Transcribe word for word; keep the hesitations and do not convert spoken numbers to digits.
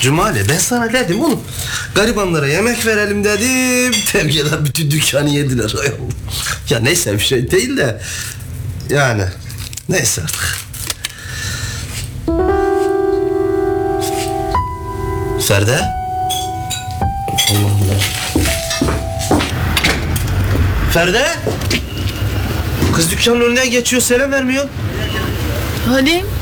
Cumali ben sana dedim oğlum. Garibanlara yemek verelim dedim. Tevgeler bütün dükkanı yediler. Ay Allah. Ya neyse bir şey değil de. Yani neyse artık. Feride? Allah Allah. Feride? Kız dükkanın önünden geçiyor, selam vermiyor. Halim.